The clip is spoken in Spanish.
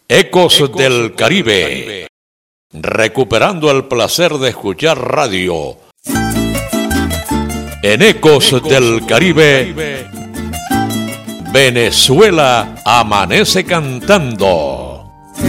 Ecos del Caribe, recuperando el placer de escuchar radio. En Ecos del Caribe, Venezuela amanece cantando.